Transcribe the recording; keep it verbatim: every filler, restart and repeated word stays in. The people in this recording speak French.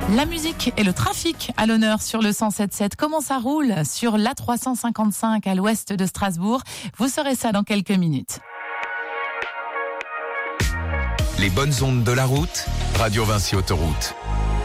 La musique et le trafic à l'honneur sur le cent sept sept. Comment ça roule sur l'A trois cent cinquante-cinq à l'ouest de Strasbourg? Vous saurez ça dans quelques minutes. Les bonnes ondes de la route, Radio Vinci Autoroute.